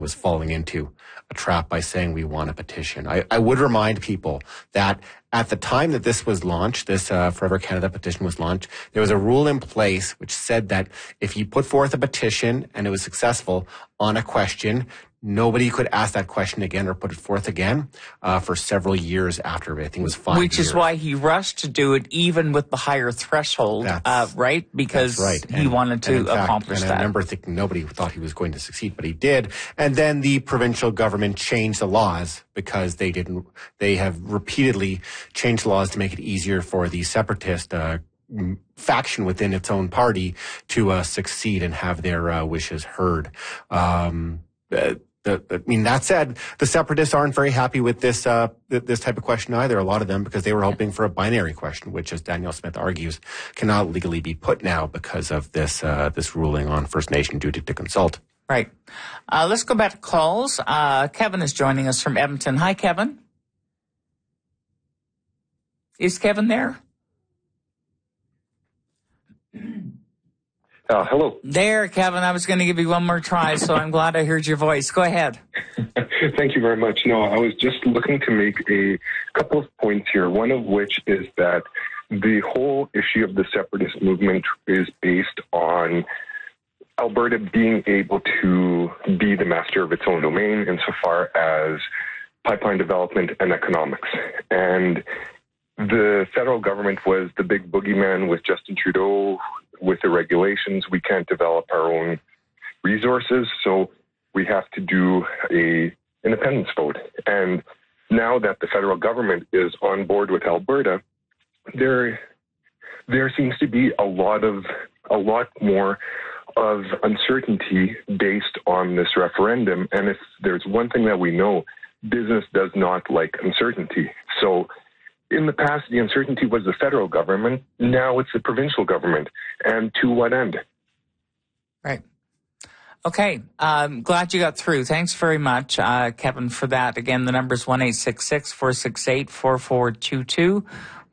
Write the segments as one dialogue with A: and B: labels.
A: was falling into a trap by saying we want a petition. I would remind people that at the time that this was launched, this Forever Canada petition was launched, there was a rule in place which said that if you put forth a petition and it was successful on a question, nobody could ask that question again or put it forth again for several years after. I think it was 5 years.
B: Which is why he rushed to do it even with the higher threshold, right? Because he wanted to accomplish that.
A: I remember thinking nobody thought he was going to succeed, but he did. And then the provincial government changed the laws because they have repeatedly changed the laws to make it easier for the separatist faction within its own party to succeed and have their wishes heard. That said, the separatists aren't very happy with this type of question either, a lot of them, because they were hoping for a binary question, which, as Danielle Smith argues, cannot legally be put now because of this ruling on First Nation duty to consult.
B: Right. Let's go back to calls. Kevin is joining us from Edmonton. Hi, Kevin. Is Kevin there?
C: Hello.
B: There, Kevin. I was going to give you one more try, so I'm glad I heard your voice. Go ahead.
C: Thank you very much. No, I was just looking to make a couple of points here, one of which is that the whole issue of the separatist movement is based on Alberta being able to be the master of its own domain insofar as pipeline development and economics. And the federal government was the big boogeyman with Justin Trudeau. With the regulations, we can't develop our own resources, so we have to do a independence vote. And now that the federal government is on board with Alberta, there seems to be a lot more of uncertainty based on this referendum. And if there's one thing that we know, business does not like uncertainty. So in the past, the uncertainty was the federal government. Now it's the provincial government. And to what end? Right.
B: Okay. Glad you got through. Thanks very much, Kevin, for that. Again, the number is 1-866-468-4422.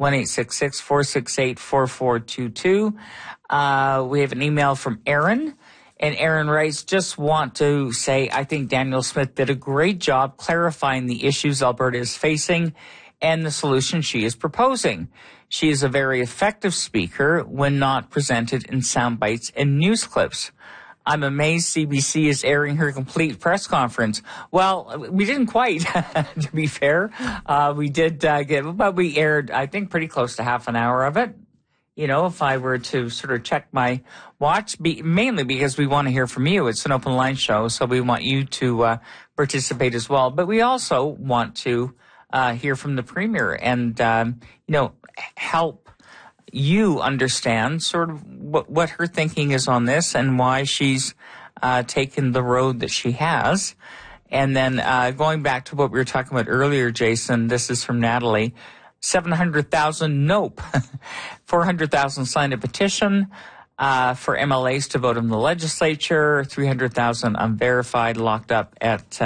B: 1-866-468-4422. We have an email from Aaron. And Aaron writes, just want to say I think Danielle Smith did a great job clarifying the issues Alberta is facing and the solution she is proposing. She is a very effective speaker when not presented in sound bites and news clips. I'm amazed CBC is airing her complete press conference. Well, we didn't quite, to be fair. We did but we aired, I think, pretty close to half an hour of it. You know, if I were to sort of check my watch, mainly because we want to hear from you. It's an open line show, so we want you to participate as well. But we also want to hear from the Premier and, help you understand sort of what her thinking is on this and why she's taken the road that she has. And then going back to what we were talking about earlier, Jason, this is from Natalie. 700,000, nope. 400,000 signed a petition for MLAs to vote in the legislature. 300,000 unverified, locked up at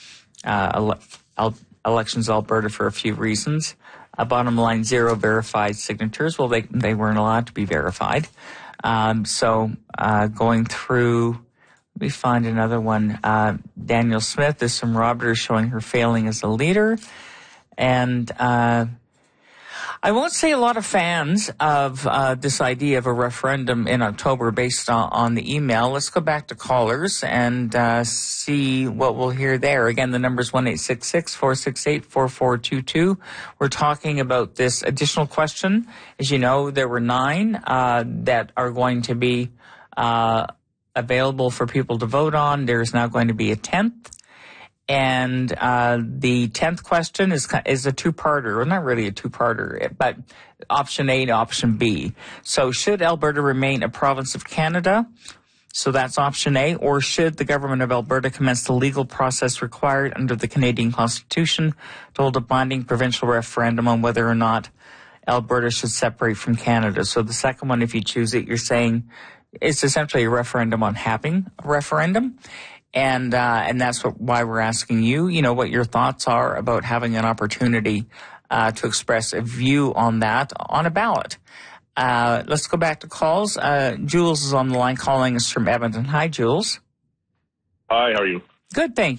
B: Elections Alberta for a few reasons. Bottom line, 0 verified signatures. Well, they weren't allowed to be verified. So going through, let me find another one. Danielle Smith, there's some Robert showing her failing as a leader. And I won't say a lot of fans of this idea of a referendum in October based on the email. Let's go back to callers and see what we'll hear there. Again, the number is 1-866-468-4422. We're talking about this additional question. As you know, there were 9 that are going to be available for people to vote on. There's now going to be a 10th. And the 10th question is a two-parter, well, not really a two-parter, but option A and option B. So should Alberta remain a province of Canada? So that's option A. Or should the government of Alberta commence the legal process required under the Canadian Constitution to hold a binding provincial referendum on whether or not Alberta should separate from Canada? So the second one, if you choose it, you're saying it's essentially a referendum on having a referendum. And that's why we're asking you, what your thoughts are about having an opportunity to express a view on that on a ballot. Let's go back to calls. Jules is on the line calling us from Edmonton. Hi, Jules.
D: Hi, how are you?
B: Good, thank